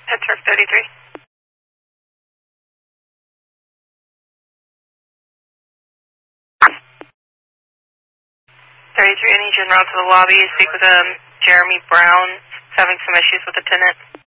Pittsburgh 33. 33, I need you en route to the lobby. Speak with Jeremy Brown. He's having some issues with the tenant.